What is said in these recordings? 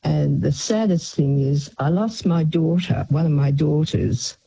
And the saddest thing is I lost my daughter, one of my daughters,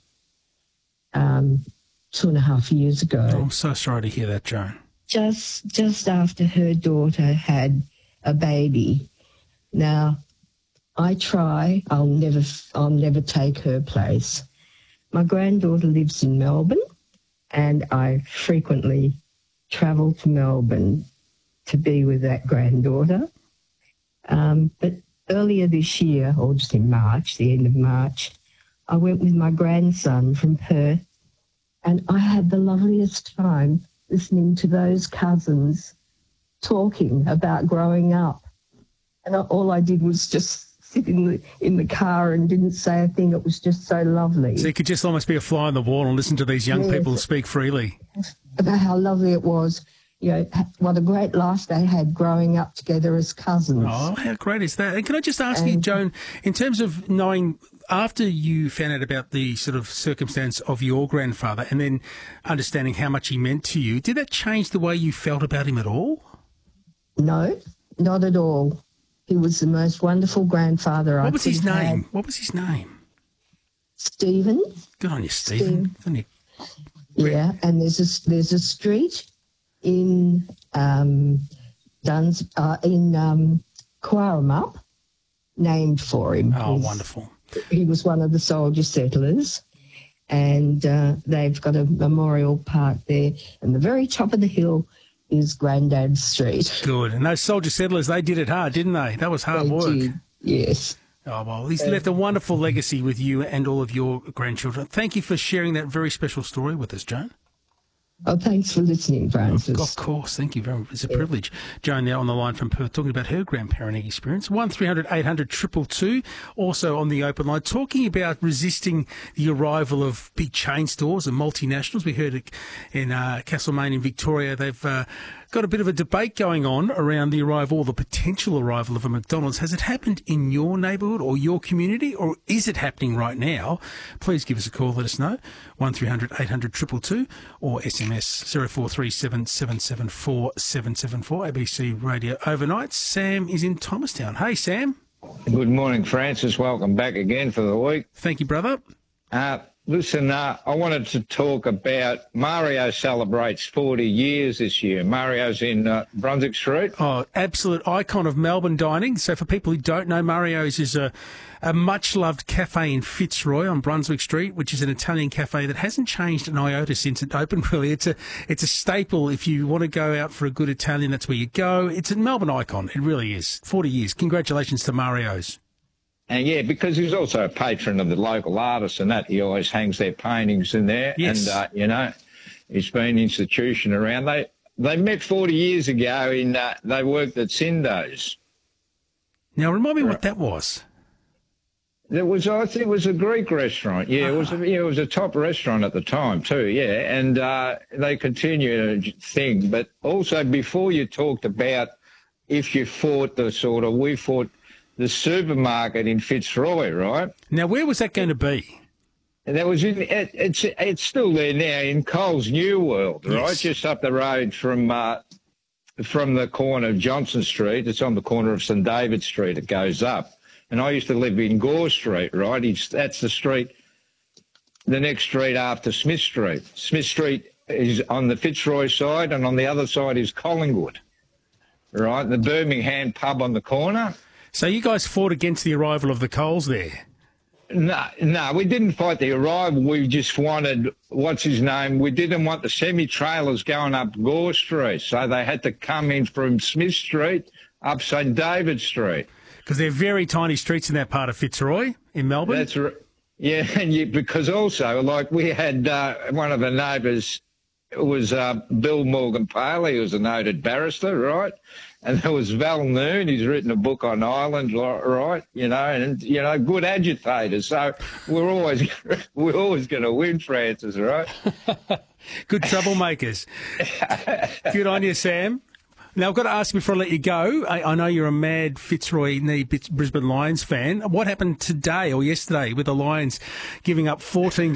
2.5 years ago. Oh, I'm so sorry to hear that, Joan. Just after her daughter had a baby. Now, I try. I'll never take her place. My granddaughter lives in Melbourne, and I frequently travel to Melbourne to be with that granddaughter. But earlier this year, or just in March, the end of March, I went with my grandson from Perth, and I had the loveliest time listening to those cousins talking about growing up. And all I did was just sit in the car and didn't say a thing. It was just so lovely. So you could just almost be a fly on the wall and listen to these young people speak freely. About how lovely it was. You know, what a great life they had growing up together as cousins. Oh, how great is that? And can I just ask you, Joan, in terms of knowing, after you found out about the sort of circumstance of your grandfather and then understanding how much he meant to you, did that change the way you felt about him at all? No, not at all. He was the most wonderful grandfather What was his name? What was his name? Stephen. Good on you, Stephen. Good on you. Yeah, and there's a street in Quarramup named for him. Oh, wonderful. He was one of the soldier settlers, and they've got a memorial park there, and the very top of the hill is Grandad Street. Good. And those soldier settlers, they did it hard, didn't they? That was hard work. Did, yes. Oh, well, he's left a wonderful legacy with you and all of your grandchildren. Thank you for sharing that very special story with us, Joan. Oh, thanks for listening, Francis. Of course, thank you very much. It's a privilege. Joan now on the line from Perth talking about her grandparenting experience. 1300 800 222, also on the open line, talking about resisting the arrival of big chain stores and multinationals. We heard it in Castlemaine in Victoria. They've got a bit of a debate going on around the arrival or the potential arrival of a McDonald's. Has it happened in your neighbourhood or your community, or is it happening right now? Please give us a call, let us know. 1300 800 222 or SMS 0437 774 774, ABC Radio Overnight. Sam is in Thomastown. Hey, Sam. Good morning, Francis. Welcome back again for the week. Thank you, brother. Listen, I wanted to talk about Mario celebrates 40 years this year. Mario's in Brunswick Street. Oh, absolute icon of Melbourne dining. So for people who don't know, Mario's is a much-loved cafe in Fitzroy on Brunswick Street, which is an Italian cafe that hasn't changed an iota since it opened, really. It's a staple. If you want to go out for a good Italian, that's where you go. It's a Melbourne icon. It really is. 40 years. Congratulations to Mario's. And yeah, because he's also a patron of the local artists and that. He always hangs their paintings in there. Yes. And, you know, he's been an institution around. They met 40 years ago they worked at Sindo's. Now, remind me what that was. I think it was a Greek restaurant. Yeah, it was a top restaurant at the time too. Yeah, and they continued a thing. But also before you talked about if you fought we fought the supermarket in Fitzroy, right? Now, where was that going to be? And that was it's still there now in Coles New World, right? Yes. Just up the road from the corner of Johnson Street. It's on the corner of St David Street. It goes up. And I used to live in Gore Street, right? That's the street, the next street after Smith Street. Smith Street is on the Fitzroy side, and on the other side is Collingwood, right? The Birmingham pub on the corner. So you guys fought against the arrival of the Coles there? No, we didn't fight the arrival. We just wanted, what's his name? We didn't want the semi-trailers going up Gore Street, so they had to come in from Smith Street up St David Street. Because they're very tiny streets in that part of Fitzroy in Melbourne. That's right. Yeah, and because also, like, we had one of the neighbours was Bill Morgan Paley, who was a noted barrister, right? And there was Val Noon, he's written a book on Ireland, right? You know, and you know, good agitators. So we're always going to win, Francis, right? Good troublemakers. Good on you, Sam. Now, I've got to ask you before I let you go, I know you're a mad Fitzroy Brisbane Lions fan. What happened today or yesterday with the Lions giving up 14